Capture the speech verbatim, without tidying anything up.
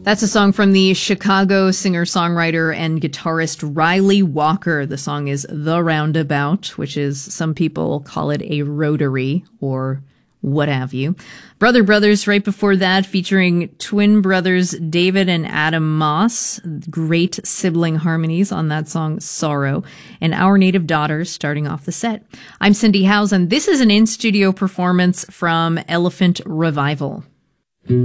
That's a song from the Chicago singer-songwriter and guitarist Riley Walker. The song is The Roundabout, which is, some people call it a rotary or what have you. Brother Brothers right before that, featuring twin brothers David and Adam Moss. Great sibling harmonies on that song, Sorrow. And Our Native Daughters starting off the set. I'm Cindy Howes, and this is an in-studio performance from Elephant Revival.